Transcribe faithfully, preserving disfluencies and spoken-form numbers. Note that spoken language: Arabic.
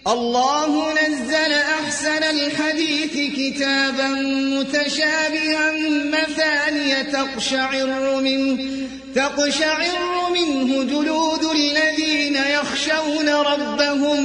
الله نزل أحسن الحديث كتابا متشابها مثانية تقشعر منه, تقشعر منه